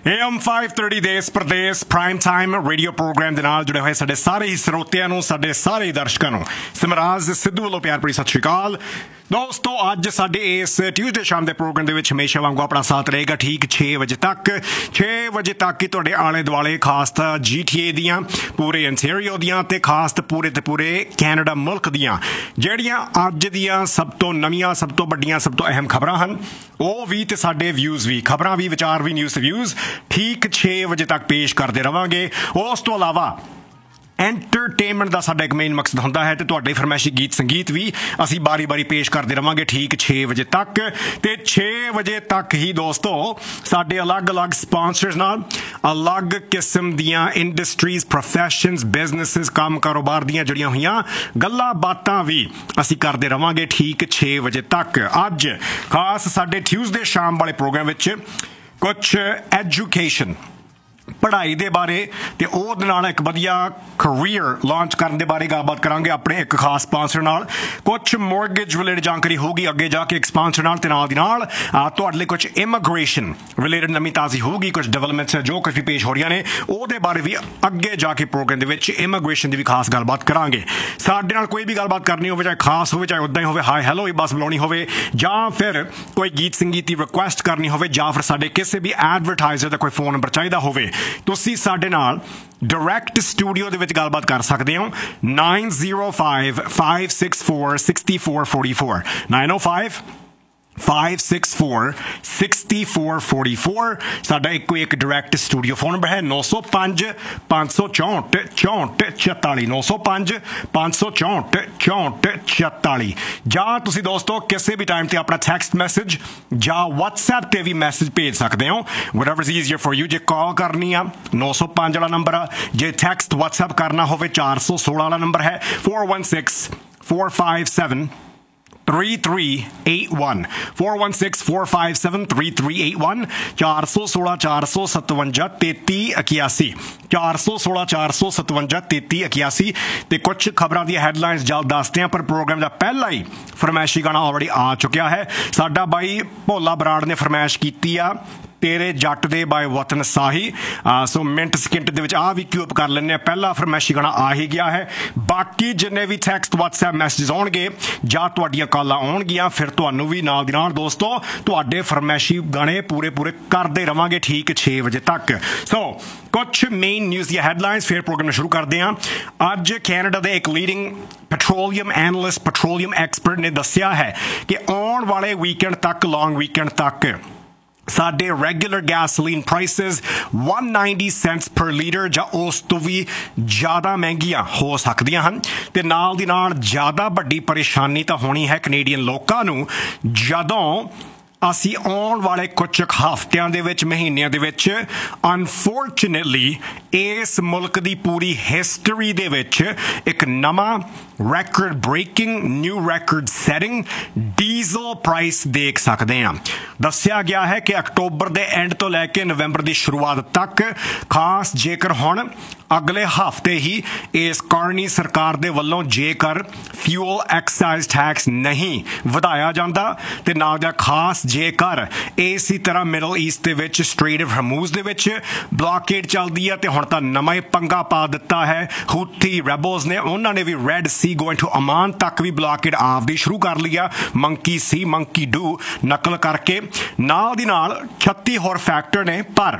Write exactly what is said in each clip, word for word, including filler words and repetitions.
A M five thirty देश प्रदेश prime time radio programme ਦੇ ਨਾਲ ਜੁੜੇ ਹੋਏ ਸਾਡੇ ਸਾਰੇ ਹੀ ਸਰੋਤਿਆਂ ਨੂੰ ਸਾਡੇ ਸਾਰੇ ਦਰਸ਼ਕਾਂ ਨੂੰ ਸਿਮਰਾਜ ਸਿੱਧੂ ਵੱਲੋਂ ਪਿਆਰ ਭਰੀ ਸਤਿ ਸ਼੍ਰੀ ਅਕਾਲ। ਦੋਸਤੋ ਅੱਜ ਸਾਡੇ ਇਸ ਟਿਊਜ਼ਡੇ ਸ਼ਾਮ ਦੇ ਪ੍ਰੋਗਰਾਮ ਦੇ ਵਿੱਚ ਹਮੇਸ਼ਾ ਵਾਂਗੂ ਆਪਣਾ ਸਾਥ ਰਹੇਗਾ ਠੀਕ ਛੇ ਵਜੇ ਤੱਕ ਛੇ ਵਜੇ ਤੱਕ ਹੀ ਤੁਹਾਡੇ ਆਲੇ ਦੁਆਲੇ ਖਾਸ ਤਾਂ ਜੀ ਟੀ ਏ ਦੀਆਂ ਪੂਰੇ ਅੰਟੈਰੀਓ ਦੀਆਂ ਤੇ ਖਾਸ ਤਾਂ ਪੂਰੇ ਤੇ ਪੂਰੇ ਕੈਨੇਡਾ ਮੁਲਕ ਦੀਆਂ ਜਿਹੜੀਆਂ ਅੱਜ ਦੀਆਂ ਸਭ ਤੋਂ ਨਵੀਆਂ ਸਭ ਤੋਂ ਵੱਡੀਆਂ ਸਭ ਤੋਂ ਅਹਿਮ ਖਬਰਾਂ ਹਨ ਉਹ ਵੀ ਤੇ ਸਾਡੇ ਵਿਊਜ਼ ਵੀ ਖਬਰਾਂ ਵੀ ਵਿਚਾਰ ਵੀ ਨਿਊਜ਼ ਵਿਊਜ਼ ਠੀਕ ਛੇ ਵਜੇ ਤੱਕ ਪੇਸ਼ ਕਰਦੇ ਰਵਾਂਗੇ। ਉਸ ਤੋਂ ਇਲਾਵਾ ਐਂਟਰਟੇਨਮੈਂਟ ਦਾ ਸਾਡਾ ਇੱਕ ਮੇਨ ਮਕਸਦ ਹੁੰਦਾ ਹੈ ਤੇ ਤੁਹਾਡੇ ਫਰਮਾਇਸ਼ੀ ਗੀਤ ਸੰਗੀਤ ਵੀ ਅਸੀਂ ਬਾਰੀ ਬਾਰੀ ਪੇਸ਼ ਕਰਦੇ ਰਵਾਂਗੇ ਠੀਕ ਛੇ ਵਜੇ ਤੱਕ ਤੇ ਛੇ ਵਜੇ ਤੱਕ ਹੀ ਦੋਸਤੋ ਸਾਡੇ ਅਲੱਗ-ਅਲੱਗ ਸਪਾਂਸਰਸ ਨਾਲ ਅਲੱਗ ਕਿਸਮ ਦੀਆਂ ਇੰਡਸਟਰੀਜ਼ ਪ੍ਰੋਫੈਸ਼ਨਸ ਬਿਜ਼ਨੈਸਿਸ ਕੰਮ ਕਾਰੋਬਾਰ ਦੀਆਂ ਜੁੜੀਆਂ ਹੋਈਆਂ ਗੱਲਾਂ ਬਾਤਾਂ ਵੀ ਅਸੀਂ ਕਰਦੇ ਰਵਾਂਗੇ ਠੀਕ ਛੇ ਵਜੇ ਤੱਕ। ਅੱਜ ਖਾਸ ਸਾਡੇ ਟਿਊਜ਼ਡੇ ਸ਼ਾਮ ਵਾਲੇ ਪ੍ਰੋਗਰਾਮ ਵਿੱਚ ਕੁਛ ਐਜੂਕੇਸ਼ਨ ਪੜ੍ਹਾਈ ਦੇ ਬਾਰੇ ਤੇ ਉਹਦੇ ਨਾਲ ਇੱਕ ਵਧੀਆ ਕਰੀਅਰ ਲਾਂਚ ਕਰਨ ਦੇ ਬਾਰੇ ਗੱਲਬਾਤ ਕਰਾਂਗੇ ਆਪਣੇ ਇੱਕ ਖਾਸ ਸਪਾਂਸਰ ਨਾਲ। ਕੁਛ ਮੋਰਗੇਜ ਰਿਲੇਟਡ ਜਾਣਕਾਰੀ ਹੋਊਗੀ ਅੱਗੇ ਜਾ ਕੇ ਇੱਕ ਸਪਾਂਸਰ ਨਾਲ ਤੇ ਨਾਲ ਦੀ ਨਾਲ ਤੁਹਾਡੇ ਲਈ ਕੁਛ ਇਮੀਗ੍ਰੇਸ਼ਨ ਰਿਲੇਟਡ ਨਵੀਂ ਤਾਜ਼ੀ ਹੋਊਗੀ ਕੁਛ ਡਿਵੈਲਪਮੈਂਟਸ ਜੋ ਕੁਛ ਵੀ ਪੇਸ਼ ਹੋ ਰਹੀਆਂ ਨੇ ਉਹਦੇ ਬਾਰੇ ਵੀ ਅੱਗੇ ਜਾ ਕੇ ਪ੍ਰੋਗਰਾਮ ਦੇ ਵਿੱਚ ਇਮੀਗ੍ਰੇਸ਼ਨ ਦੀ ਵੀ ਖਾਸ ਗੱਲਬਾਤ ਕਰਾਂਗੇ। ਸਾਡੇ ਨਾਲ ਕੋਈ ਵੀ ਗੱਲਬਾਤ ਕਰਨੀ ਹੋਵੇ ਚਾਹੇ ਖਾਸ ਹੋਵੇ ਚਾਹੇ ਉੱਦਾਂ ਹੀ ਹੋਵੇ ਹਾਈ ਹੈਲੋ ਹੀ ਬਸ ਬੁਲਾਉਣੀ ਹੋਵੇ ਜਾਂ ਫਿਰ ਕੋਈ ਗੀਤ ਸੰਗੀਤ ਦੀ ਰਿਕੁਐਸਟ ਕਰਨੀ ਹੋਵੇ ਜਾਂ ਫਿਰ ਸਾਡੇ ਕਿਸੇ ਵੀ ਐਡਵਰਟਾਈਜ਼ਰ ਦਾ ਕੋਈ ਫੋਨ ਨੰਬਰ ਚਾਹੀਦਾ ਹੋਵੇ ਤੁਸੀਂ ਸਾਡੇ ਨਾਲ ਡਾਇਰੈਕਟ ਸਟੂਡੀਓ ਦੇ ਵਿੱਚ ਗੱਲਬਾਤ ਕਰ ਸਕਦੇ ਹੋ nine zero five five six four six four four four nine ਓ five five six four six four four four ਸਾਡਾ ਇੱਕੋ ਇੱਕ ਡਾਇਰੈਕਟ ਸਟੂਡੀਓ ਫੋਨ ਨੰਬਰ ਹੈ ਨੌ ਸੌ ਪੰਜ ਪੰਜ ਸੌ ਚੌਂਹਠ ਚੌਂਹਠ ਚੁਤਾਲੀ ਨੌ ਸੌ ਪੰਜ ਪੰਜ ਸੌ ਚੌਂਹਠ ਚੌਂਹਠ ਚੁਤਾਲੀ ਜਾਂ ਤੁਸੀਂ ਦੋਸਤੋ ਕਿਸੇ ਵੀ ਟਾਈਮ ਤੇ ਆਪਣਾ ਟੈਕਸਟ ਮੈਸੇਜ ਜਾਂ WhatsApp ਤੇ ਵੀ ਮੈਸੇਜ ਭੇਜ ਸਕਦੇ ਹੋ whatever is easier for you। ਜੇ ਕਾਲ ਕਰਨੀ ਆ ਨੌ ਸੌ ਪੰਜ ਵਾਲਾ ਨੰਬਰ ਆ ਜੇ ਟੈਕਸਟ WhatsApp ਕਰਨਾ ਹੋਵੇ ਚਾਰ ਸੌ ਸੋਲਾਂ ਵਾਲਾ ਨੰਬਰ ਹੈ four one six four five seven three three eight one four one six four five seven three three eight one ਚਾਰ ਸੌ ਸੋਲਾਂ ਚਾਰ ਸੌ ਸਤਵੰਜਾ ਤੇਤੀ ਇਕਿਆਸੀ ਚਾਰ ਸੌ ਸੋਲਾਂ ਚਾਰ ਸੌ ਸਤਵੰਜਾ ਤੇਤੀ ਇਕਿਆਸੀ ਤੇ ਕੁਛ ਖਬਰਾਂ ਦੀਆਂ ਹੈਡਲਾਈਨਸ ਜਲਦ ਦੱਸਦੇ ਹਾਂ ਪਰ ਪ੍ਰੋਗਰਾਮ ਦਾ ਪਹਿਲਾ ਹੀ ਫਰਮਾਇਸ਼ੀ ਗਾਣਾ ਆਲਰੇਡੀ ਆ ਚੁੱਕਿਆ ਹੈ। ਸਾਡਾ ਬਾਈ ਭੋਲਾ ਬਰਾੜ ਨੇ ਫਰਮਾਇਸ਼ ਕੀਤੀ ਆ ਤੇਰੇ ਜੱਟ ਦੇ ਬਾਏ ਵਤਨ ਸਾਹੀ ਸੋ ਮਿੰਟ ਸਕਿੰਟ ਦੇ ਵਿੱਚ ਆ ਵੀ ਕਿਊ ਅਪ ਕਰ ਲੈਂਦੇ ਹਾਂ ਪਹਿਲਾ ਫਰਮਾਇਸ਼ੀ ਗਾਣਾ ਆ ਹੀ ਗਿਆ ਹੈ। ਬਾਕੀ ਜਿੰਨੇ ਵੀ ਟੈਕਸਟ WhatsApp ਮੈਸੇਜ ਆਉਣਗੇ ਜਾਂ ਤੁਹਾਡੀਆਂ ਕਾਲਾਂ ਆਉਣਗੀਆਂ ਫਿਰ ਤੁਹਾਨੂੰ ਵੀ ਨਾਲ ਦੀ ਨਾਲ ਦੋਸਤੋ ਤੁਹਾਡੇ ਫਰਮਾਇਸ਼ੀ ਗਾਣੇ ਪੂਰੇ ਪੂਰੇ ਕਰਦੇ ਰਵਾਂਗੇ ਠੀਕ ਛੇ ਵਜੇ ਤੱਕ। ਸੋ ਕੁਛ ਮੇਨ ਨਿਊਜ਼ ਦੀਆਂ ਹੈਡਲਾਈਨਸ ਫਿਰ ਪ੍ਰੋਗਰਾਮ ਸ਼ੁਰੂ ਕਰਦੇ ਹਾਂ। ਅੱਜ ਕੈਨੇਡਾ ਦੇ ਇੱਕ leading petroleum analyst petroleum expert ਨੇ ਦੱਸਿਆ ਹੈ ਕਿ ਆਉਣ ਵਾਲੇ ਵੀਕਐਂਡ ਤੱਕ ਲੌਂਗ ਵੀਕਐਂਡ ਤੱਕ ਸਾਡੇ regular gasoline prices one ninety cents per litre ਜਾਂ ਉਸ ਤੋਂ ਵੀ ਜ਼ਿਆਦਾ ਮਹਿੰਗੀਆਂ ਹੋ ਸਕਦੀਆਂ ਹਨ ਤੇ ਨਾਲ ਦੀ ਨਾਲ ਜ਼ਿਆਦਾ ਵੱਡੀ ਪਰੇਸ਼ਾਨੀ ਤਾਂ ਹੋਣੀ ਹੈ ਕੈਨੇਡੀਅਨ ਲੋਕਾਂ ਨੂੰ ਜਦੋਂ ਅਸੀਂ ਆਉਣ ਵਾਲੇ ਕੁਝ ਹਫ਼ਤਿਆਂ ਦੇ ਵਿੱਚ ਮਹੀਨਿਆਂ ਦੇ ਵਿੱਚ ਅਨਫੋਰਚੂਨੇਟਲੀ ਇਸ ਮੁਲਕ ਦੀ ਪੂਰੀ ਹਿਸਟਰੀ ਦੇ ਵਿੱਚ ਇੱਕ ਨਵਾਂ record breaking new record setting diesel price ਦੇਖ ਸਕਦੇ ਹਾਂ। ਦੱਸਿਆ ਗਿਆ ਹੈ ਕਿ ਅਕਤੂਬਰ ਦੇ ਐਂਡ ਤੋਂ ਲੈ ਕੇ ਨਵੰਬਰ ਦੀ ਸ਼ੁਰੂਆਤ ਤੱਕ ਖਾਸ ਜੇਕਰ ਹੁਣ ਅਗਲੇ ਹਫ਼ਤੇ ਹੀ ਇਸ ਕਾਰਨੀ ਸਰਕਾਰ ਦੇ ਵੱਲੋਂ ਜੇਕਰ ਫਿਊਲ ਐਕਸਾਈਜ਼ ਟੈਕਸ ਨਹੀਂ ਵਧਾਇਆ ਜਾਂਦਾ ਤੇ ਨਾਲ ਦਾ ਖਾਸ ਜੇਕਰ ਇਸੇ ਤਰ੍ਹਾਂ ਮਿਡਲ ਈਸਟ ਦੇ ਵਿੱਚ ਸਟ੍ਰੇਟ ਆਫ ਹਰਮੂਜ਼ ਦੇ ਵਿੱਚ ਬਲੌਕੇਡ ਚੱਲਦੀ ਹੈ ਤੇ ਹੁਣ ਤਾਂ ਨਵਾਂ ਹੀ ਪੰਗਾ ਪਾ ਦਿੱਤਾ ਹੈ ਹੂਥੀ ਰੈਬਲਸ ਨੇ ਉਹਨਾਂ ਨੇ ਵੀ ਰੈਡ ਸੀ ਗੋਇੰਗ ਟੂ ਅਮਾਨ ਤੱਕ ਵੀ ਬਲੌਕੇਡ ਆਪਦੀ ਸ਼ੁਰੂ ਕਰ ਲਿਆ ਮੰਕੀ ਸੀ ਮੰਕੀ ਡੂ ਨਕਲ ਕਰਕੇ ਨਾਲ ਦੀ ਨਾਲ ਛੱਤੀ ਹੋਰ ਫੈਕਟਰ ਨੇ। ਪਰ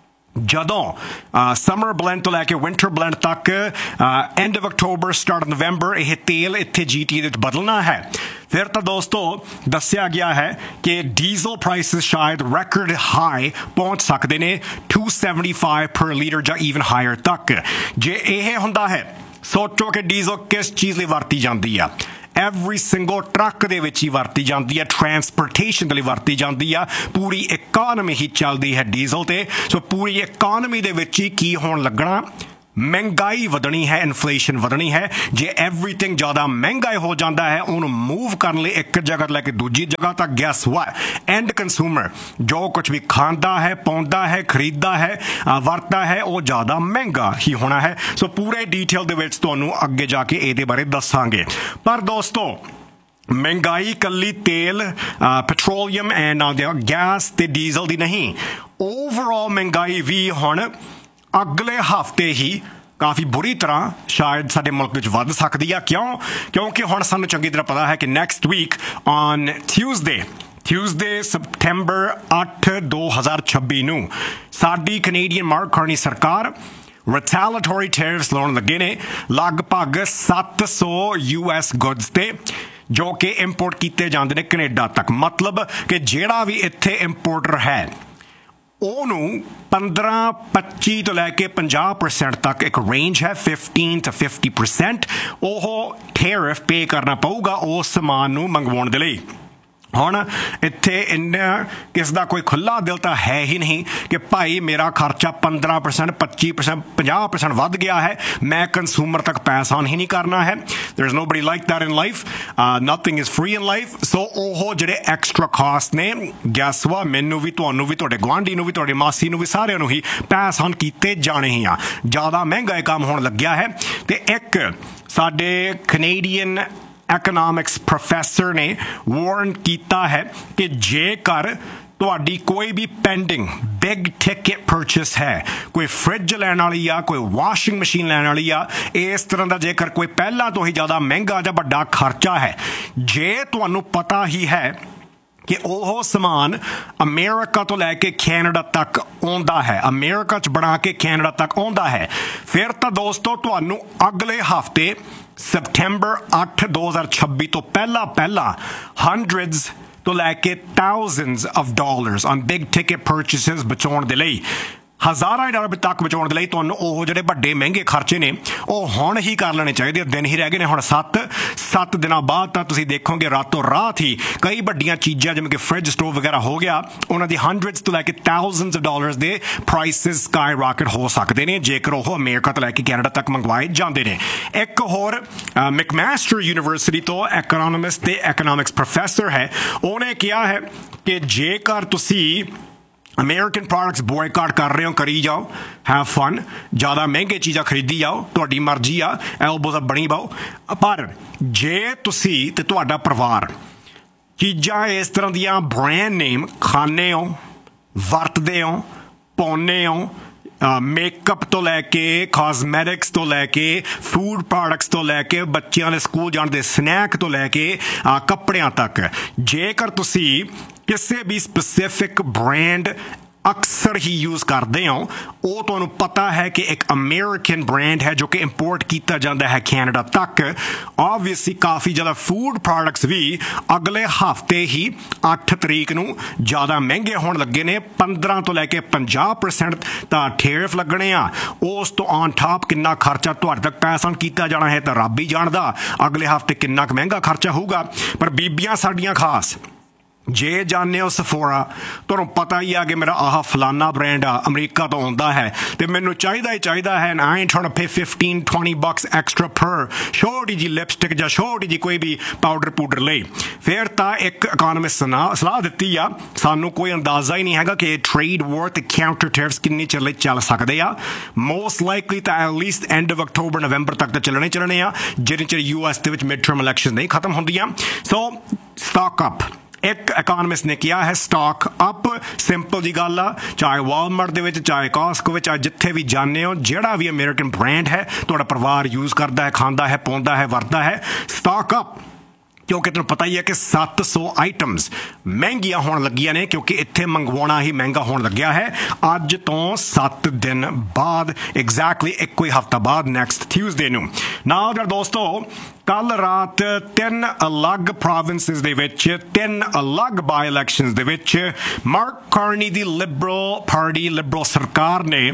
ਜਦੋਂ ਸਮਰ ਬਲੈਂਡ ਤੋਂ ਲੈ ਕੇ ਵਿੰਟਰ ਬਲੈਂਡ ਤੱਕ ਐਂਡ ਆਫ ਅਕਤੂਬਰ ਸਟਾਰਟ ਨਵੰਬਰ ਇਹ ਤੇਲ ਇੱਥੇ ਜੀ ਟੀ ਦੇ ਵਿੱਚ ਬਦਲਣਾ ਹੈ ਫਿਰ ਤਾਂ ਦੋਸਤੋ ਦੱਸਿਆ ਗਿਆ ਹੈ ਕਿ ਡੀਜ਼ਲ ਪ੍ਰਾਈਸਿਸ ਸ਼ਾਇਦ ਰੈਕੋਰਡ ਹਾਈ ਪਹੁੰਚ ਸਕਦੇ ਨੇ two seventy-five per ਲੀਟਰ ਜਾਂ ਈਵਨ ਹਾਇਰ ਤੱਕ। ਜੇ ਇਹ ਹੁੰਦਾ ਹੈ ਸੋਚੋ ਕਿ ਡੀਜ਼ਲ ਕਿਸ ਚੀਜ਼ ਲਈ ਵਰਤੀ ਜਾਂਦੀ ਆ ਐਵਰੀ ਸਿੰਗਲ ਟਰੱਕ ਦੇ ਵਿੱਚ ਹੀ ਵਰਤੀ ਜਾਂਦੀ ਹੈ ਟਰਾਂਸਪੋਰਟੇਸ਼ਨ ਦੇ ਲਈ ਵਰਤੀ ਜਾਂਦੀ ਆ ਪੂਰੀ ਇਕਾਨਮੀ ਹੀ ਚੱਲਦੀ ਹੈ ਡੀਜ਼ਲ ਤੇ। ਸੋ ਪੂਰੀ ਇਕਾਨਮੀ ਦੇ ਵਿੱਚ ਹੀ ਕੀ ਹੋਣ ਲੱਗਣਾ ਮਹਿੰਗਾਈ ਵਧਣੀ ਹੈ ਇਨਫਲੇਸ਼ਨ ਵਧਣੀ ਹੈ। ਜੇ ਐਵਰੀਥਿੰਗ ਜ਼ਿਆਦਾ ਮਹਿੰਗਾ ਹੋ ਜਾਂਦਾ ਹੈ ਉਹਨੂੰ ਮੂਵ ਕਰਨ ਲਈ ਇੱਕ ਜਗ੍ਹਾ ਲੈ ਕੇ ਦੂਜੀ ਜਗ੍ਹਾ ਤੱਕ ਗੈਸ ਵਾਟ ਐਂਡ ਕੰਜ਼ਿਊਮਰ ਜੋ ਕੁਝ ਵੀ ਖਾਂਦਾ ਹੈ ਪਾਉਂਦਾ ਹੈ ਖਰੀਦਦਾ ਹੈ ਵਰਤਦਾ ਹੈ ਉਹ ਜ਼ਿਆਦਾ ਮਹਿੰਗਾ ਹੀ ਹੋਣਾ ਹੈ। ਸੋ ਪੂਰੇ ਡੀਟੇਲ ਦੇ ਵਿੱਚ ਤੁਹਾਨੂੰ ਅੱਗੇ ਜਾ ਕੇ ਇਹਦੇ ਬਾਰੇ ਦੱਸਾਂਗੇ। ਪਰ ਦੋਸਤੋ ਮਹਿੰਗਾਈ ਕੱਲੀ ਤੇਲ ਪੈਟਰੋਲੀਅਮ ਐਂਡ ਗੈਸ ਤੇ ਡੀਜ਼ਲ ਦੀ ਨਹੀਂ, ਓਵਰਆਲ ਮਹਿੰਗਾਈ ਵੀ ਹੁਣ ਅਗਲੇ ਹਫ਼ਤੇ ਹੀ ਕਾਫੀ ਬੁਰੀ ਤਰ੍ਹਾਂ ਸ਼ਾਇਦ ਸਾਡੇ ਮੁਲਕ ਵਿੱਚ ਵੱਧ ਸਕਦੀ ਆ। ਕਿਉਂ? ਕਿਉਂਕਿ ਹੁਣ ਸਾਨੂੰ ਚੰਗੀ ਤਰ੍ਹਾਂ ਪਤਾ ਹੈ ਕਿ next week on Tuesday Tuesday September ਅੱਠ ਦੋ ਹਜ਼ਾਰ ਛੱਬੀ ਨੂੰ ਸਾਡੀ ਕੈਨੇਡੀਅਨ ਮਾਰਕ ਕਾਰਨੀ ਸਰਕਾਰ ਰਿਟੈਲੀਟੋਰੀ ਟੈਰਿਫਸ ਲਾਉਣ ਲੱਗੇ ਨੇ ਲਗਭਗ ਸੱਤ ਸੌ ਯੂ ਐਸ ਗੁੱਡਸ ਤੇ, ਜੋ ਕਿ ਇੰਪੋਰਟ ਕੀਤੇ ਜਾਂਦੇ ਨੇ ਕੈਨੇਡਾ ਤੱਕ। ਮਤਲਬ ਕਿ ਜਿਹੜਾ ਵੀ ਇੱਥੇ ਇੰਪੋਰਟਰ ਹੈ ਉਹਨੂੰ ਪੰਦਰਾਂ ਪੱਚੀ ਤੋਂ ਲੈ ਕੇ ਪੰਜਾਹ ਪਰਸੈਂਟ ਤੱਕ ਇੱਕ ਰੇਂਜ ਹੈ, ਫਿਫਟੀਨ to ਫਿਫਟੀ ਪਰਸੈਂਟ ਉਹ ਟੈਰਿਫ ਪੇ ਕਰਨਾ ਪਊਗਾ ਉਸ ਸਮਾਨ ਨੂੰ ਮੰਗਵਾਉਣ ਦੇ ਲਈ। ਹੁਣ ਇੱਥੇ ਇੰਨਾ ਕਿਸ ਦਾ ਕੋਈ ਖੁੱਲ੍ਹਾ ਦਿਲ ਤਾਂ ਹੈ ਹੀ ਨਹੀਂ ਕਿ ਭਾਈ ਮੇਰਾ ਖਰਚਾ ਪੰਦਰਾਂ ਪਰਸੈਂਟ ਪੱਚੀ ਪਰਸੈਂਟ ਪੰਜਾਹ ਪਰਸੈਂਟ ਵੱਧ ਗਿਆ ਹੈ, ਮੈਂ ਕੰਜ਼ਿਊਮਰ ਤੱਕ ਪੈਸਾ ਹੀ ਨਹੀਂ ਕਰਨਾ ਹੈ। ਦੇयर is nobody like that in life, nothing is free in life. ਸੋ ਉਹ ਜਿਹੜੇ ਐਕਸਟਰਾ ਕਾਸਟ ਨੇ ਗੈਸ ਵਾ ਮੈਨੂੰ ਵੀ, ਤੁਹਾਨੂੰ ਵੀ, ਤੁਹਾਡੇ ਗੁਆਂਢੀ ਨੂੰ ਵੀ, ਤੁਹਾਡੀ ਮਾਸੀ ਨੂੰ ਵੀ, ਸਾਰਿਆਂ ਨੂੰ ਹੀ ਪੈਸ ਹੁਣ ਕੀਤੇ ਜਾਣੇ ਹੀ ਆ। ਜ਼ਿਆਦਾ ਮਹਿੰਗਾ ਇਹ ਕੰਮ ਹੋਣ ਲੱਗਿਆ ਹੈ। ਤੇ ਇੱਕ ਸਾਡੇ ਕੈਨੇਡੀਅਨ ਐਕਨੋਮਿਕਸ ਪ੍ਰੋਫੈਸਰ ਨੇ ਵਾਰਨ ਕੀਤਾ ਹੈ ਕਿ ਜੇਕਰ ਤੁਹਾਡੀ ਕੋਈ ਵੀ ਪੈਂਡਿੰਗ ਬਿਗ ਟਿਕਟ ਪਰਚੇਸ ਹੈ, ਕੋਈ ਫਰਿੱਜ ਲੈਣ ਵਾਲੀ ਆ, ਕੋਈ ਵਾਸ਼ਿੰਗ ਮਸ਼ੀਨ ਲੈਣ ਵਾਲੀ ਆ, ਇਸ ਤਰ੍ਹਾਂ ਦਾ ਜੇਕਰ ਕੋਈ ਪਹਿਲਾਂ ਤੋਂ ਹੀ ਜ਼ਿਆਦਾ ਮਹਿੰਗਾ ਜਾਂ ਵੱਡਾ ਖਰਚਾ ਹੈ, ਜੇ ਤੁਹਾਨੂੰ ਪਤਾ ਹੀ ਹੈ ਕਿ ਉਹ ਸਮਾਨ ਅਮਰੀਕਾ ਤੋਂ ਲੈ ਕੇ ਕੈਨੇਡਾ ਤੱਕ ਆਉਂਦਾ ਹੈ, ਅਮਰੀਕਾ 'ਚ ਬਣਾ ਕੇ ਕੈਨੇਡਾ ਤੱਕ ਆਉਂਦਾ ਹੈ, ਫਿਰ ਤਾਂ ਦੋਸਤੋ ਤੁਹਾਨੂੰ ਅਗਲੇ ਹਫ਼ਤੇ ਸਪਟੈਂਬਰ ਅੱਠ ਦੋ ਹਜ਼ਾਰ ਛੱਬੀ ਤੋਂ ਪਹਿਲਾਂ ਪਹਿਲਾਂ ਹੰਡਰਡਸ ਤੋਂ ਲੈ ਕੇ thousands of dollars on big ticket ਪਰਚੇਸਿਸ ਬਚਾਉਣ ਦੇ ਲਈ, ਹਜ਼ਾਰਾਂ ਡਾਲਰ ਤੱਕ ਬਚਾਉਣ ਦੇ ਲਈ ਤੁਹਾਨੂੰ ਉਹ ਜਿਹੜੇ ਵੱਡੇ ਮਹਿੰਗੇ ਖਰਚੇ ਨੇ ਉਹ ਹੁਣ ਹੀ ਕਰ ਲੈਣੇ ਚਾਹੀਦੇ। ਦਿਨ ਹੀ ਰਹਿ ਗਏ ਨੇ ਹੁਣ ਸੱਤ ਸੱਤ ਦਿਨਾਂ ਬਾਅਦ ਤਾਂ ਤੁਸੀਂ ਦੇਖੋਗੇ ਰਾਤੋਂ ਰਾਤ ਹੀ ਕਈ ਵੱਡੀਆਂ ਚੀਜ਼ਾਂ ਜਿਵੇਂ ਕਿ ਫਰਿੱਜ ਸਟੋਵ ਵਗੈਰਾ ਹੋ ਗਿਆ, ਉਹਨਾਂ ਦੀ ਹੰਡਰਡਸ ਤੋਂ ਲੈ ਕੇ ਥਾਊਜ਼ੈਂਡਸ ਆਫ ਡਾਲਰਸ ਦੇ ਪ੍ਰਾਈਸਿਸ ਸਕਾਈ ਰਾਕਟ ਹੋ ਸਕਦੇ ਨੇ ਜੇਕਰ ਉਹ ਅਮਰੀਕਾ ਤੋਂ ਲੈ ਕੇ ਕੈਨੇਡਾ ਤੱਕ ਮੰਗਵਾਏ ਜਾਂਦੇ ਨੇ। ਇੱਕ ਹੋਰ ਮੈਕਮਾਸਟਰ ਯੂਨੀਵਰਸਿਟੀ ਤੋਂ ਇਕਨੋਮਿਸਟ ਤੇ ਇਕਨੋਮਿਕਸ ਪ੍ਰੋਫੈਸਰ ਹੈ, ਉਹਨੇ ਕਿਹਾ ਹੈ ਕਿ ਜੇਕਰ ਤੁਸੀਂ ਅਮਰੀਕਨ ਪ੍ਰੋਡਕਟਸ ਬੋਇਕਾਟ ਕਰ ਰਹੇ ਹੋ, ਕਰੀ ਜਾਓ, ਹੈਵ ਫਨ, ਜ਼ਿਆਦਾ ਮਹਿੰਗੇ ਚੀਜ਼ਾਂ ਖਰੀਦੀ ਜਾਓ, ਤੁਹਾਡੀ ਮਰਜ਼ੀ ਆ, ਐਲਬੋਜ਼ ਬਣੀ ਪਾਓ। ਪਰ ਜੇ ਤੁਸੀਂ ਤੇ ਤੁਹਾਡਾ ਪਰਿਵਾਰ ਚੀਜ਼ਾਂ ਇਸ ਤਰ੍ਹਾਂ ਦੀਆਂ ਬ੍ਰਾਂਡ ਨੇਮ ਖਾਂਦੇ ਹੋ, ਵਰਤਦੇ ਹੋ, ਪਾਉਂਦੇ ਹੋ, ਮੇਕਅਪ ਤੋਂ ਲੈ ਕੇ ਕਾਸਮੈਟਿਕਸ ਤੋਂ ਲੈ ਕੇ ਫੂਡ ਪ੍ਰੋਡਕਟਸ ਤੋਂ ਲੈ ਕੇ ਬੱਚਿਆਂ ਦੇ ਸਕੂਲ ਜਾਣ ਦੇ ਸਨੈਕ ਤੋਂ ਲੈ ਕੇ ਕੱਪੜਿਆਂ ਤੱਕ, ਜੇਕਰ ਤੁਸੀਂ ਕਿਸੇ ਵੀ ਸਪੈਸੀਫਿਕ ਬ੍ਰਾਂਡ ਅਕਸਰ ਹੀ ਯੂਜ਼ ਕਰਦੇ ਹੋ, ਉਹ ਤੁਹਾਨੂੰ ਪਤਾ ਹੈ ਕਿ ਇੱਕ ਅਮਰੀਕਨ ਬ੍ਰਾਂਡ ਹੈ ਜੋ ਕਿ ਇੰਪੋਰਟ ਕੀਤਾ ਜਾਂਦਾ ਹੈ ਕੈਨੇਡਾ ਤੱਕ, ਆਬਵੀਅਸਲੀ ਕਾਫੀ ਜ਼ਿਆਦਾ ਫੂਡ ਪ੍ਰੋਡਕਟਸ ਵੀ ਅਗਲੇ ਹਫ਼ਤੇ ਹੀ ਅੱਠ ਤਰੀਕ ਨੂੰ ਜ਼ਿਆਦਾ ਮਹਿੰਗੇ ਹੋਣ ਲੱਗੇ ਨੇ। ਪੰਦਰਾਂ ਤੋਂ ਲੈ ਕੇ ਪੰਜਾਹ ਪਰਸੈਂਟ ਤਾਂ ਟੈਰਿਫ ਲੱਗਣੇ ਆ, ਉਸ ਤੋਂ ਔਨ ਟਾਪ ਕਿੰਨਾ ਖਰਚਾ ਤੁਹਾਡੇ ਤੱਕ ਪੈਸਾ ਕੀਤਾ ਜਾਣਾ ਹੈ ਤਾਂ ਰੱਬ ਹੀ ਜਾਣਦਾ ਅਗਲੇ ਹਫ਼ਤੇ ਕਿੰਨਾ ਕੁ ਮਹਿੰਗਾ ਖਰਚਾ ਹੋਊਗਾ। ਪਰ ਬੀਬੀਆਂ ਸਾਡੀਆਂ ਖਾਸ ਜੇ ਜਾਣਦੇ ਹੋ ਸਫੋਰਾ, ਤੁਹਾਨੂੰ ਪਤਾ ਹੀ ਆ ਕਿ ਮੇਰਾ ਆਹ ਫਲਾਨਾ ਬ੍ਰਾਂਡ ਆ ਅਮਰੀਕਾ ਤੋਂ ਆਉਂਦਾ ਹੈ ਤੇ ਮੈਨੂੰ ਚਾਹੀਦਾ ਹੀ ਚਾਹੀਦਾ ਹੈ, I am trying to pay fifteen twenty Bakhsh extra ਪਰ ਛੋਟੀ ਜੀ ਲਿਪਸਟਿਕ ਜਾਂ ਛੋਟੀ ਜੀ ਕੋਈ ਵੀ ਪਾਊਡਰ ਪੂਡਰ ਲਈ। ਫਿਰ ਤਾਂ ਇੱਕ ਇਕਨੋਮਿਸਟ ਨੇ ਸਲਾਹ ਦਿੱਤੀ ਆ, ਸਾਨੂੰ ਕੋਈ ਅੰਦਾਜ਼ਾ ਹੀ ਨਹੀਂ ਹੈਗਾ ਕਿ ਟ੍ਰੇਡ ਵਾਰ ਤੇ ਕਾਊਂਟਰ ਟੈਰਿਫਸ ਕਿੰਨੀ ਚਿਰ ਲਈ ਚੱਲ ਸਕਦੇ ਆ। ਮੋਸਟ ਲਾਈਕਲੀ ਤਾਂ ਐਟਲੀਸਟ ਐਂਡ ਆਫ ਅਕਤੂਬਰ ਨਵੰਬਰ ਤੱਕ ਤਾਂ ਚੱਲਣੇ ਚੱਲਣੇ ਆ, ਜਿੰਨੇ ਚਿਰ ਯੂ ਐਸ ਦੇ ਵਿੱਚ ਮਿਡ ਟਰਮ ਇਲੈਕਸ਼ਨ ਨਹੀਂ ਖਤਮ ਹੁੰਦੀਆਂ। ਸੋ ਸਟਾਕ ਅਪ, ਇੱਕ ਇਕਨੋਮਿਸਟ ਨੇ ਕਿਹਾ ਹੈ ਸਟਾਕ ਅਪ, ਸਿੰਪਲ ਜੀ ਗੱਲ ਆ, ਚਾਹੇ ਵਾਲਮਾਰਟ ਦੇ ਵਿੱਚ, ਚਾਹੇ ਕਾਸਕੋ ਵਿੱਚ, ਚਾਹੇ ਜਿੱਥੇ ਵੀ ਜਾਂਦੇ ਹੋ, ਜਿਹੜਾ ਵੀ ਅਮਰੀਕਨ ਬ੍ਰਾਂਡ ਹੈ ਤੁਹਾਡਾ ਪਰਿਵਾਰ ਯੂਜ਼ ਕਰਦਾ ਹੈ, ਖਾਂਦਾ ਹੈ, ਪਾਉਂਦਾ ਹੈ, ਵਰਤਦਾ ਹੈ, ਸਟਾਕ ਅਪ। ਕਿਉਂਕਿ ਤੁਹਾਨੂੰ ਪਤਾ ਹੀ ਹੈ ਕਿ ਸੱਤ ਸੌ ਆਈਟਮਸ ਮਹਿੰਗੀਆਂ ਹੋਣ ਲੱਗੀਆਂ ਨੇ, ਕਿਉਂਕਿ ਇੱਥੇ ਮੰਗਵਾਉਣਾ ਹੀ ਮਹਿੰਗਾ ਹੋਣ ਲੱਗਿਆ ਹੈ। ਅੱਜ ਤੋਂ ਸੱਤ ਦਿਨ ਬਾਅਦ, ਐਗਜ਼ੈਕਟਲੀ ਇੱਕੋ ਹੀ ਹਫ਼ਤਾ ਬਾਅਦ, ਨੈਕਸਟ ਟਿਊਜ਼ਡੇ ਨੂੰ। ਨਾਲ ਅਗਰ ਦੋਸਤੋ ਕੱਲ ਰਾਤ ਤਿੰਨ ਅਲੱਗ ਪ੍ਰੋਵਿੰਸਿਸ ਦੇ ਵਿੱਚ, ਤਿੰਨ ਅਲੱਗ ਬਾਈ ਇਲੈਕਸ਼ਨਸ ਦੇ ਵਿੱਚ ਮਾਰਕ ਕਾਰਨੀ ਦੀ ਲਿਬਰਲ ਪਾਰਟੀ, ਲਿਬਰਲ ਸਰਕਾਰ ਨੇ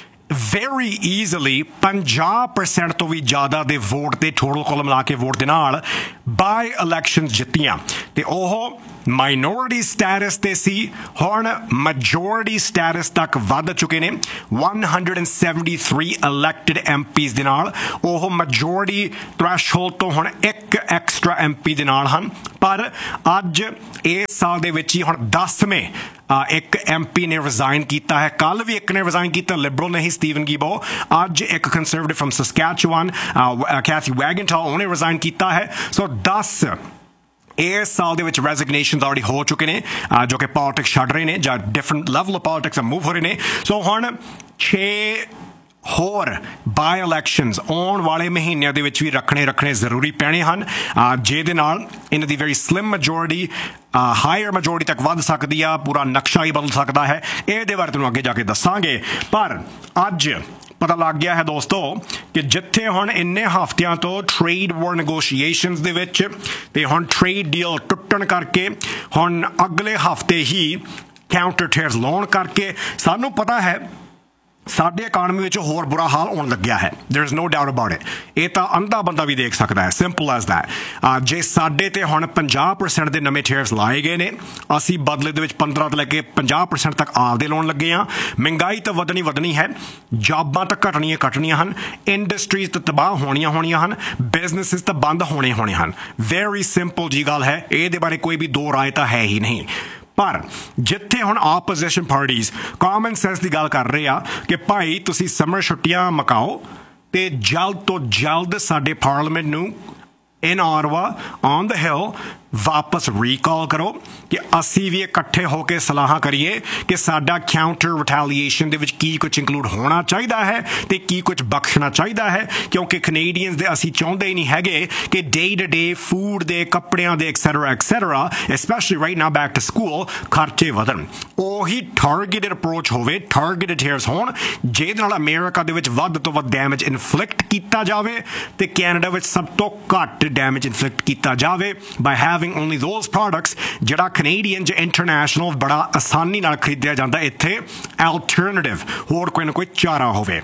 very easily ਪੰਜਾਹ ਪਰਸੈਂਟ ਤੋਂ ਵੀ ਜ਼ਿਆਦਾ ਦੇ ਵੋਟ ਤੇ ਟੋਟਲ ਕੁੱਲ ਮਿਲਾ ਕੇ ਵੋਟ ਦੇ ਨਾਲ ਬਾਈ ਇਲੈਕਸ਼ਨਸ ਜਿੱਤੀਆਂ ਤੇ ਉਹ ਮਾਈਨੋਰਿਟੀ ਸਟੇਟਸ ਤੇ ਸੀ, ਹੁਣ ਮੈਜੋਰਿਟੀ ਸਟੇਟਸ ਤੱਕ ਵੱਧ ਚੁੱਕੇ ਨੇ। one hundred seventy-three elected M peas ਦੇ ਨਾਲ ਉਹ ਮੈਜੋਰਿਟੀ ਥ੍ਰੈਸ਼ਹੋਲਡ ਤੋਂ ਹੁਣ ਇੱਕ ਐਕਸਟਰਾ ਐਮ ਪੀ ਦੇ ਨਾਲ ਹਨ। ਪਰ ਅੱਜ ਇਸ ਸਾਲ ਦੇ ਵਿੱਚ ਹੀ ਹੁਣ ਦਸਵੇਂ ਇੱਕ ਐਮ ਪੀ ਨੇ ਰਿਜ਼ਾਈਨ ਕੀਤਾ ਹੈ। ਕੱਲ ਵੀ ਇੱਕ ਨੇ ਰਿਜ਼ਾਈਨ ਕੀਤਾ, ਲਿਬਰਲ ਨੇ ਹੀ, ਸਟੀਵਨ ਗੀਬੋ। ਅੱਜ ਇੱਕ ਕੰਸਰਵੇਟਿਵ ਫਰਮ ਸਸਕੈਚੁਆਨ, ਕੈਥੀ ਵੈਗਨਟਾਲ, ਉਹਨੇ ਰਿਜ਼ਾਈਨ ਕੀਤਾ ਹੈ। ਸੋ ਦਸ ਇਸ ਸਾਲ ਦੇ ਵਿੱਚ ਰੈਜ਼ਿਗਨੇਸ਼ਨਸ ਆਲਰੇਡੀ ਹੋ ਚੁੱਕੇ ਨੇ ਜੋ ਕਿ ਪੋਲਿਟਿਕਸ ਛੱਡ ਰਹੇ ਨੇ ਜਾਂ different level of politics move ਹੋ ਰਹੇ ਨੇ। ਸੋ ਹੁਣ ਛੇ ਹੋਰ ਬਾਈ ਇਲੈਕਸ਼ਨਸ ਆਉਣ ਵਾਲੇ ਮਹੀਨਿਆਂ ਦੇ ਵਿੱਚ ਵੀ ਰੱਖਣੇ ਰੱਖਣੇ ਜ਼ਰੂਰੀ ਪੈਣੇ ਹਨ, ਜਿਹਦੇ ਨਾਲ ਇਹਨਾਂ ਦੀ very slim majority hire majority ਤੱਕ ਵੱਧ ਸਕਦੀ ਆ, ਪੂਰਾ ਨਕਸ਼ਾ ਹੀ ਬਦਲ ਸਕਦਾ ਹੈ। ਇਹਦੇ ਬਾਰੇ ਤੁਹਾਨੂੰ ਅੱਗੇ ਜਾ ਕੇ ਦੱਸਾਂਗੇ। ਪਰ ਅੱਜ ਪਤਾ ਲੱਗ ਗਿਆ ਹੈ ਦੋਸਤੋ ਕਿ ਜਿੱਥੇ ਹੁਣ ਇੰਨੇ ਹਫ਼ਤਿਆਂ ਤੋਂ ਟ੍ਰੇਡ ਵਾਰ ਨੈਗੋਸ਼ੀਏਸ਼ਨਸ ਦੇ ਵਿੱਚ ਤੇ ਹੁਣ ਟ੍ਰੇਡ ਡੀਲ ਟੁੱਟਣ ਕਰਕੇ ਹੁਣ ਅਗਲੇ ਹਫ਼ਤੇ ਹੀ ਕਾਊਂਟਰ ਟੈਰਿਫਸ ਲਾਉਣ ਕਰਕੇ ਸਾਨੂੰ ਪਤਾ ਹੈ ਸਾਡੇ ਇਕਾਨਮੀ ਵਿੱਚ ਹੋਰ ਬੁਰਾ ਹਾਲ ਹੋਣ ਲੱਗਿਆ ਹੈ। There is no doubt about it. ਇਹ ਤਾਂ ਅੰਧਾ ਬੰਦਾ ਵੀ ਦੇਖ ਸਕਦਾ ਹੈ, ਸਿੰਪਲ ਐਜ਼ ਦੈਟ। ਜੇ ਸਾਡੇ ਤੇ ਹੁਣ ਪੰਜਾਹ ਪਰਸੈਂਟ ਦੇ ਨਵੇਂ ਟੈਰਿਫਸ ਲਾਏ ਗਏ ਨੇ, ਅਸੀਂ ਬਦਲੇ ਦੇ ਵਿੱਚ ਪੰਦਰਾਂ ਤੋਂ ਲੈ ਕੇ ਪੰਜਾਹ ਪਰਸੈਂਟ ਤੱਕ ਆਪਦੇ ਲਾਉਣ ਲੱਗੇ ਹਾਂ। ਮਹਿੰਗਾਈ ਤਾਂ ਵਧਣੀ ਵਧਣੀ ਹੈ, ਜੌਬਾਂ ਤਾਂ ਘਟਣੀਆਂ ਘਟਣੀਆਂ ਹਨ, ਇੰਡਸਟਰੀਜ਼ ਤਾਂ ਤਬਾਹ ਹੋਣੀਆਂ ਹੋਣੀਆਂ ਹਨ, ਬਿਜ਼ਨਸਿਸ ਤਾਂ ਬੰਦ ਹੋਣੇ ਹੋਣੇ ਹਨ। ਵੈਰੀ ਸਿੰਪਲ ਜੀ ਗੱਲ ਹੈ, ਇਹਦੇ ਬਾਰੇ ਕੋਈ ਵੀ ਦੋ ਰਾਏ ਤਾਂ ਹੈ ਹੀ ਨਹੀਂ। ਪਰ ਜਿੱਥੇ ਹੁਣ ਆਪੋਜੀਸ਼ਨ ਪਾਰਟੀਜ਼ ਕਾਮਨ ਸੈਂਸ ਦੀ ਗੱਲ ਕਰ ਰਹੇ ਆ ਕਿ ਭਾਈ ਤੁਸੀਂ ਸਮਰ ਛੁੱਟੀਆਂ ਮਕਾਓ ਤੇ ਜਲਦ ਤੋਂ ਜਲਦ ਸਾਡੇ ਪਾਰਲੀਮੈਂਟ ਨੂੰ ਇਨ ਆਰਵਾ ਔਨ ਦ ਹਿਲ ਵਾਪਸ ਰੀਕਾਲ ਕਰੋ ਕਿ ਅਸੀਂ ਵੀ ਇਕੱਠੇ ਹੋ ਕੇ ਸਲਾਹਾਂ ਕਰੀਏ ਕਿ ਸਾਡਾ ਕਾਊਂਟਰ ਰਿਟੈਲੀਏਸ਼ਨ ਦੇ ਵਿੱਚ ਕੀ ਕੁਝ ਇੰਕਲੂਡ ਹੋਣਾ ਚਾਹੀਦਾ ਹੈ ਤੇ ਕੀ ਕੁਝ ਬਖਸ਼ਣਾ ਚਾਹੀਦਾ ਹੈ, ਕਿਉਂਕਿ ਕੈਨੇਡੀਅਨਸ ਦੇ ਅਸੀਂ ਚਾਹੁੰਦੇ ਹੀ ਨਹੀਂ ਹੈਗੇ ਕਿ ਡੇ ਟੂ ਡੇ ਫੂਡ ਦੇ, ਕੱਪੜਿਆਂ ਦੇ etcetera etcetera specially right now back to school ਖਰਚੇ ਵਧਣ। ਉਹੀ ਟਾਰਗੇਟਡ ਅਪਰੋਚ ਹੋਵੇ, ਟਾਰਗੇਟਡ ਟੈਰਿਫਸ ਹੋਣ ਜਿਹਦੇ ਨਾਲ ਅਮਰੀਕਾ ਦੇ ਵਿੱਚ ਵੱਧ ਤੋਂ ਵੱਧ ਡੈਮੇਜ ਇਨਫਲਿਕਟ ਕੀਤਾ ਜਾਵੇ ਤੇ ਕੈਨੇਡਾ ਵਿੱਚ ਸਭ ਤੋਂ ਘੱਟ ਡੈਮੇਜ ਇਨਫਲਿਕਟ ਕੀਤਾ ਜਾਵੇ ਬਾਈ ਹੈਵਿੰਗ only those products ਜਿਹੜਾ ਕੈਨੇਡੀਅਨ ਜਾਂ ਇੰਟਰਨੈਸ਼ਨਲ ਬੜਾ ਆਸਾਨੀ ਨਾਲ ਖਰੀਦਿਆ ਜਾਂਦਾ, ਇੱਥੇ ਐਲਟਰਨੇਟਿਵ ਹੋਰ ਕੋਈ ਨਾ ਕੋਈ ਚਾਰਾ ਹੋਵੇ।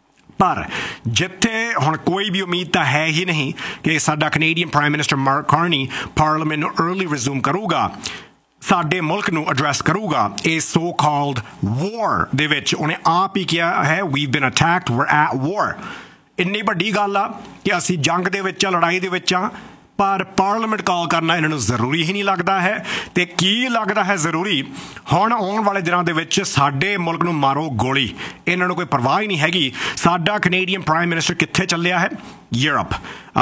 ਪਰ ਜਿੱਥੇ ਹੁਣ ਕੋਈ ਵੀ ਉਮੀਦ ਤਾਂ ਹੈ ਹੀ ਨਹੀਂ ਕਿ ਸਾਡਾ Canadian prime minister mark Carney parliament ਨੂੰ ਅਰਲੀ ਰਿਜ਼ੂਮ ਕਰੂਗਾ, ਸਾਡੇ ਮੁਲਕ ਨੂੰ ਐਡਰੈਸ ਕਰੂਗਾ ਇਹ ਸੋ ਕਾਲਡ ਵਾਰ ਦੇ ਵਿੱਚ। ਉਹਨੇ ਆਪ ਹੀ ਕਿਹਾ ਹੈ we've been attacked, we're at war। ਇੰਨੀ ਵੱਡੀ ਗੱਲ ਆ ਕਿ ਅਸੀਂ ਜੰਗ ਦੇ ਵਿੱਚ ਆ, ਲੜਾਈ ਦੇ ਵਿੱਚ ਆ, ਪਰ ਪਾਰਲੀਮੈਂਟ ਕਾਲ ਕਰਨਾ ਇਹਨਾਂ ਨੂੰ ਜ਼ਰੂਰੀ ਹੀ ਨਹੀਂ ਲੱਗਦਾ ਹੈ। ਤੇ ਕੀ ਲੱਗਦਾ ਹੈ ਜ਼ਰੂਰੀ? ਹੁਣ ਆਉਣ ਵਾਲੇ ਦਿਨਾਂ ਦੇ ਵਿੱਚ ਸਾਡੇ ਮੁਲਕ ਨੂੰ ਮਾਰੋ ਗੋਲੀ, ਇਹਨਾਂ ਨੂੰ ਕੋਈ ਪਰਵਾਹ ਹੀ ਨਹੀਂ ਹੈਗੀ। ਸਾਡਾ ਕੈਨੇਡੀਅਨ ਪ੍ਰਾਈਮ ਮਿਨਿਸਟਰ ਕਿੱਥੇ ਚੱਲਿਆ ਹੈ? ਯੂਰਪ।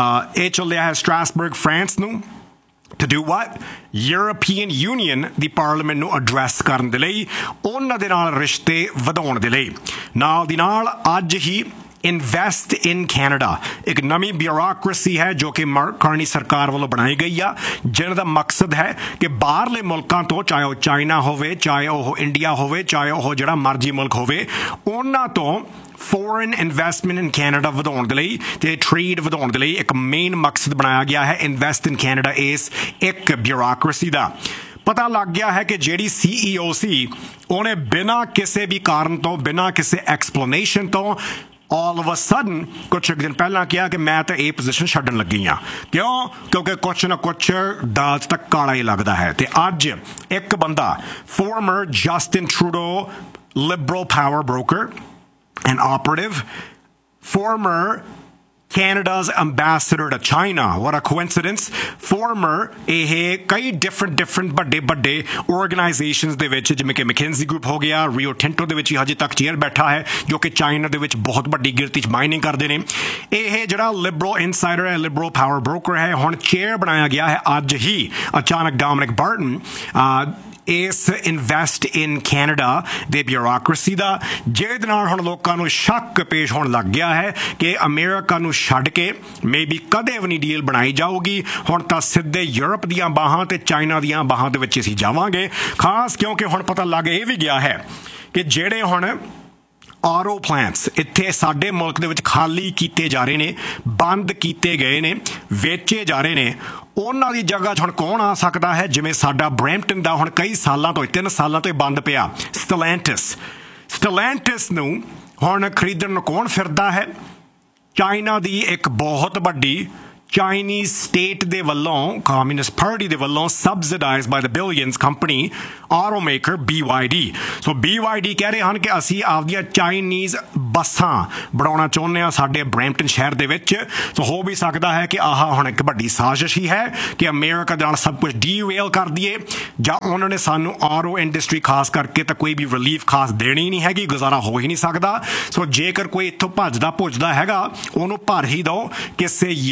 ਇਹ ਚੱਲਿਆ ਹੈ ਸਟ੍ਰਾਸਬਰਗ, ਫਰਾਂਸ ਨੂੰ। To do what? European Union the parliament ਨੂੰ ਐਡਰੈਸ ਕਰਨ ਦੇ ਲਈ, ਉਹਨਾਂ ਦੇ ਨਾਲ ਰਿਸ਼ਤੇ ਵਧਾਉਣ ਦੇ ਲਈ। ਨਾਲ ਦੀ ਨਾਲ ਅੱਜ ਹੀ ਇਨਵੈਸਟ ਇਨ ਕੈਨੇਡਾ ਇੱਕ ਨਵੀਂ ਬਿਊਰੋਕ੍ਰੇਸੀ ਹੈ ਜੋ ਕਿ ਮਾਰਕ ਕਾਰਨੀ ਸਰਕਾਰ ਵੱਲੋਂ ਬਣਾਈ ਗਈ ਆ, ਜਿਹਨਾਂ ਦਾ ਮਕਸਦ ਹੈ ਕਿ ਬਾਹਰਲੇ ਮੁਲਕਾਂ ਤੋਂ, ਚਾਹੇ ਉਹ ਚਾਈਨਾ ਹੋਵੇ, ਚਾਹੇ ਉਹ ਇੰਡੀਆ ਹੋਵੇ, ਚਾਹੇ ਉਹ ਜਿਹੜਾ ਮਰਜ਼ੀ ਮੁਲਕ ਹੋਵੇ, ਉਹਨਾਂ ਤੋਂ ਫੋਰਨ ਇਨਵੈਸਟਮੈਂਟ ਇਨ ਕੈਨੇਡਾ ਵਧਾਉਣ ਦੇ ਲਈ ਤੇ ਟ੍ਰੇਡ ਵਧਾਉਣ ਦੇ ਲਈ ਇੱਕ ਮੇਨ ਮਕਸਦ ਬਣਾਇਆ ਗਿਆ ਹੈ ਇਨਵੈਸਟ ਇਨ ਕੈਨੇਡਾ ਇਸ ਇੱਕ ਬਿਊਰੋਕ੍ਰੇਸੀ ਦਾ। ਪਤਾ ਲੱਗ ਗਿਆ ਹੈ ਕਿ ਜਿਹੜੀ ਸੀ ਈ ਓ ਸੀ ਉਹਨੇ ਬਿਨਾਂ ਕਿਸੇ ਵੀ ਕਾਰਨ ਤੋਂ, ਬਿਨਾਂ ਕਿਸੇ ਐਕਸਪਲੇਨੇਸ਼ਨ ਤੋਂ all of a sudden ਕੁਛ ਦਿਨ ਪਹਿਲਾਂ ਕਿਹਾ ਕਿ ਮੈਂ ਤਾਂ ਇਹ ਪੋਜੀਸ਼ਨ ਛੱਡਣ ਲੱਗੀ ਹਾਂ। ਕਿਉਂ? ਕਿਉਂਕਿ ਕੁਛ ਨਾ ਕੁਛ ਦਾਲ 'ਚ ਤਾਂ ਕਾਲਾ ਹੀ ਲੱਗਦਾ ਹੈ। ਤੇ ਅੱਜ ਇੱਕ ਬੰਦਾ ਫੋਰਮਰ Justin Trudeau Liberal power broker and operative, former Canada's ambassador to China, what a coincidence, former ਇਹ ਕਈ different different ਵੱਡੇ ਵੱਡੇ organizations ਦੇ ਵਿੱਚ, ਜਿਵੇਂ ਕਿ McKinsey Group ਹੋ ਗਿਆ, Rio Tinto ਦੇ ਵਿੱਚ ਹਜੇ ਤੱਕ ਚੇਅਰ ਬੈਠਾ ਹੈ ਜੋ ਕਿ ਚਾਈਨਾ ਦੇ ਵਿੱਚ ਬਹੁਤ ਵੱਡੀ ਗਿਣਤੀ 'ਚ ਮਾਈਨਿੰਗ ਕਰਦੇ ਨੇ। ਇਹ ਜਿਹੜਾ ਲਿਬਰਲ ਇਨਸਾਈਡਰ ਹੈ, ਲਿਬਰਲ ਪਾਵਰ ਬ੍ਰੋਕਰ ਹੈ, ਹੁਣ ਚੇਅਰ ਬਣਾਇਆ ਗਿਆ ਹੈ ਅੱਜ ਹੀ ਅਚਾਨਕ ਡੋਮਿਨਿਕ ਬਾਰਟਨ ਇਸ ਇਨਵੈਸਟ ਇਨ ਕੈਨੇਡਾ ਦੇ ਬਿਊਰੋਕ੍ਰੇਸੀ ਦਾ, ਜਿਹਦੇ ਨਾਲ ਹੁਣ ਲੋਕਾਂ ਨੂੰ ਸ਼ੱਕ ਪੇਸ਼ ਹੋਣ ਲੱਗ ਗਿਆ ਹੈ ਕਿ ਅਮਰੀਕਾ ਨੂੰ ਛੱਡ ਕੇ ਮੇ ਬੀ ਕਦੇ ਵੀ ਨਹੀਂ ਡੀਲ ਬਣਾਈ ਜਾਊਗੀ। ਹੁਣ ਤਾਂ ਸਿੱਧੇ ਯੂਰਪ ਦੀਆਂ ਬਾਹਾਂ ਤੇ ਚਾਈਨਾ ਦੀਆਂ ਬਾਹਾਂ ਦੇ ਵਿੱਚ ਅਸੀਂ ਜਾਵਾਂਗੇ, ਖਾਸ ਕਿਉਂਕਿ ਹੁਣ ਪਤਾ ਲੱਗ ਇਹ ਵੀ ਗਿਆ ਹੈ ਕਿ ਜਿਹੜੇ ਹੁਣ ਆਰਓ ਪਲਾਂਟਸ ਇੱਥੇ ਸਾਡੇ ਮੁਲਕ ਦੇ ਵਿੱਚ ਖਾਲੀ ਕੀਤੇ ਜਾ ਰਹੇ ਨੇ, ਬੰਦ ਕੀਤੇ ਗਏ ਨੇ, ਵੇਚੇ ਜਾ ਰਹੇ ਨੇ, ਉਹਨਾਂ ਦੀ ਜਗ੍ਹਾ 'ਚ ਹੁਣ ਕੌਣ ਆ ਸਕਦਾ ਹੈ? ਜਿਵੇਂ ਸਾਡਾ ਬਰੈਂਪਟਨ ਦਾ ਹੁਣ ਕਈ ਸਾਲਾਂ ਤੋਂ, ਤਿੰਨ ਸਾਲਾਂ ਤੋਂ ਹੀ ਬੰਦ ਪਿਆ ਸਟੈਲੈਂਟਿਸ। ਸਟੈਲੈਂਟਿਸ ਨੂੰ ਹੁਣ ਖਰੀਦਣ ਨੂੰ ਕੌਣ ਫਿਰਦਾ ਹੈ? ਚਾਈਨਾ ਦੀ ਇੱਕ ਬਹੁਤ ਵੱਡੀ ਚਾਈਨੀਜ਼ ਸਟੇਟ ਦੇ ਵੱਲੋਂ, ਕਮਿਊਨਿਸਟ ਪਾਰਟੀ ਦੇ ਵੱਲੋਂ ਸਬਸਿਡਾਈਜ਼ਡ ਬਾਈ ਦ billions company auto maker B Y D. ਸੋ ਬੀ ਵਾਈ ਡੀ ਕਹਿ ਰਹੇ ਹਨ ਕਿ ਅਸੀਂ ਆਪਦੀਆਂ ਚਾਈਨੀਜ਼ ਬੱਸਾਂ ਬਣਾਉਣਾ ਚਾਹੁੰਦੇ ਹਾਂ ਸਾਡੇ ਬਰੈਂਪਟਨ ਸ਼ਹਿਰ ਦੇ ਵਿੱਚ। ਸੋ ਹੋ ਵੀ ਸਕਦਾ ਹੈ ਕਿ ਆਹ ਹੁਣ ਇੱਕ ਵੱਡੀ ਸਾਜ਼ਿਸ਼ ਹੀ ਹੈ ਕਿ ਅਮਰੀਕਾ ਦੇ ਨਾਲ ਸਭ ਕੁਝ ਡੀਰੇਲ ਕਰ ਦਈਏ, ਜਾਂ ਉਹਨਾਂ ਨੇ ਸਾਨੂੰ ਆਰਓ ਇੰਡਸਟਰੀ ਖਾਸ ਕਰਕੇ ਤਾਂ ਕੋਈ ਵੀ ਰਿਲੀਫ ਖਾਸ ਦੇਣੀ ਨਹੀਂ ਹੈਗੀ, ਗੁਜ਼ਾਰਾ ਹੋ ਹੀ ਨਹੀਂ ਸਕਦਾ। ਸੋ ਜੇਕਰ ਕੋਈ ਇੱਥੋਂ ਭੱਜਦਾ ਭੁੱਜਦਾ ਹੈਗਾ, ਉਹਨੂੰ ਭਰ ਹੀ ਦਿਓ ਕਿਸੇ ਯੂਰਪੀਅਨ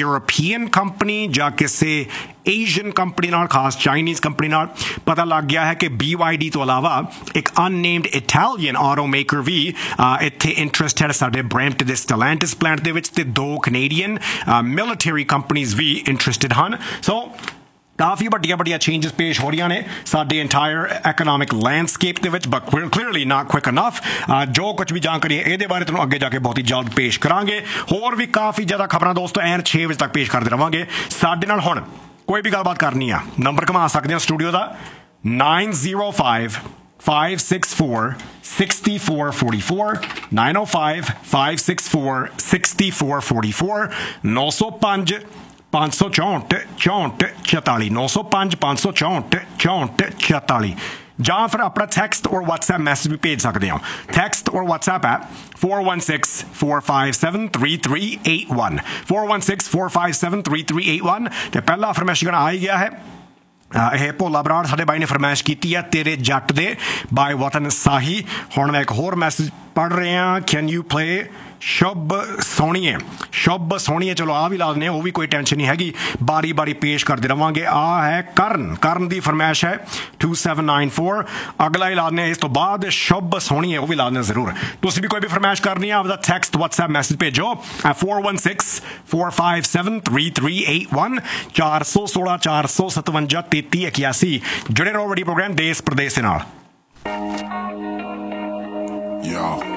ਕੈਨੇਡੀਅਨ ਕੰਪਨੀ ਜਾਂ ਕਿਸੇ ਏਸ਼ੀਅਨ ਕੰਪਨੀ ਨਾਲ, ਖਾਸ ਚਾਈਨੀਜ਼ ਕੰਪਨੀ ਨਾਲ। ਪਤਾ ਲੱਗ ਗਿਆ ਹੈ ਕਿ ਬੀ ਵਾਈ ਡੀ ਤੋਂ ਇਲਾਵਾ ਇੱਕ ਅਨਨੇਮਡ ਇਟਾਲੀਅਨ ਆਟੋ ਮੇਕਰ ਵੀ ਇੱਥੇ ਇੰਟਰਸਟਡ ਸਾਡੇ ਬਰੈਂਪਟਨ ਦੇ ਸਟੈਲੈਂਟਿਸ ਪਲਾਂਟ ਦੇ ਵਿੱਚ, ਤੇ ਦੋ ਕੈਨੇਡੀਅਨ ਮਿਲਟਰੀ ਕੰਪਨੀਜ਼ ਵੀ ਇੰਟਰਸਟਡ ਹਨ। ਸੋ ਕਾਫੀ ਵੱਡੀਆਂ ਵੱਡੀਆਂ ਚੇਂਜਸ ਪੇਸ਼ ਹੋ ਰਹੀਆਂ ਨੇ ਸਾਡੇ ਇੰਟਾਇਰ ਐਕਨੋਮਿਕ ਲੈਂਡਸਕੇਪ ਦੇ ਵਿੱਚ, but clearly not quick enough. ਜੋ ਕੁਝ ਵੀ ਜਾਣਕਾਰੀ ਇਹਦੇ ਬਾਰੇ ਤੁਹਾਨੂੰ ਅੱਗੇ ਜਾ ਕੇ ਬਹੁਤ ਹੀ ਜਲਦ ਪੇਸ਼ ਕਰਾਂਗੇ। ਹੋਰ ਵੀ ਕਾਫੀ ਜ਼ਿਆਦਾ ਖਬਰਾਂ ਦੋਸਤੋ ਐਨ ਛੇ ਵਜੇ ਤੱਕ ਪੇਸ਼ ਕਰਦੇ ਰਵਾਂਗੇ। ਸਾਡੇ ਨਾਲ ਹੁਣ ਕੋਈ ਵੀ ਗੱਲਬਾਤ ਕਰਨੀ ਆ, ਨੰਬਰ ਘੁਮਾ ਸਕਦੇ ਹੋ ਸਟੂਡੀਓ ਦਾ nine zero five five six four six four four four nine oh five five six four six four four four ਨੌ ਸੌ ਪੰਜ ਪੰਜ ਸੌ ਚੌਂਹਠ ਚੌਂਹਠ ਚੁਤਾਲੀ ਨੌ ਸੌ ਪੰਜ ਪੰਜ ਸੌ ਚੌਂਹਠ ਚੌਂਹਠ ਚੁਤਾਲੀ ਜਾਂ ਫਿਰ ਆਪਣਾ ਟੈਕਸਟ ਔਰ WhatsApp ਮੈਸੇਜ ਵੀ ਭੇਜ ਸਕਦੇ ਹੋ। ਟੈਕਸਟ ਔਰ WhatsApp app four one six four five seven three three eight one four one six four five seven three three eight one। ਤੇ ਪਹਿਲਾ ਫਰਮਾਇਸ਼ ਆ ਹੀ ਗਿਆ ਹੈ। ਇਹ ਭੋਲਾ ਬਰਾੜ ਸਾਡੇ ਬਾਈ ਨੇ ਫਰਮਾਇਸ਼ ਕੀਤੀ ਹੈ ਤੇਰੇ ਜੱਟ ਦੇ ਬਾਈ ਵਤਨ ਸਾਹੀ। ਹੁਣ ਮੈਂ ਇੱਕ ਹੋਰ ਮੈਸੇਜ ਪੜ੍ਹ ਰਿਹਾ, ਕੈਨ ਯੂ ਪਲੇ ਸ਼ੁਭ ਸੋਹਣੀਏ ਸ਼ੁਭ ਸੋਹਣੀਏ। ਚਲੋ ਆਹ ਵੀ ਲਾ ਦਿੰਦੇ, ਉਹ ਵੀ ਕੋਈ ਟੈਨਸ਼ਨ ਨਹੀਂ ਹੈਗੀ, ਬਾਰੀ ਬਾਰੀ ਪੇਸ਼ ਕਰਦੇ ਰਵਾਂਗੇ। ਆਹ ਹੈ ਕਰਨ ਕਰਨ ਦੀ ਫਰਮਾਇਸ਼ ਹੈ two seven nine four। ਅਗਲਾ ਹੀ ਲਾ ਦਿੰਦੇ, ਇਸ ਤੋਂ ਬਾਅਦ ਸ਼ੁਭ ਸੋਹਣੀਏ ਉਹ ਵੀ ਲਾ ਦਿੰਦੇ ਜ਼ਰੂਰ। ਤੁਸੀਂ ਵੀ ਕੋਈ ਵੀ ਫਰਮਾਇਸ਼ ਕਰਨੀ ਆ, ਆਪਦਾ ਟੈਕਸਟ WhatsApp ਮੈਸੇਜ ਭੇਜੋ four one six four five seven three three eight one ਚਾਰ ਸੌ ਸੋਲਾਂ ਚਾਰ ਸੌ ਸਤਵੰਜਾ ਤੇਤੀ ਇਕਿਆਸੀ। ਜੁੜੇ ਰਹੋ ਵੱਡੀ ਪ੍ਰੋਗਰਾਮ ਦੇਸ਼ ਪ੍ਰਦੇਸ਼ ਦੇ ਨਾਲ। Yeah.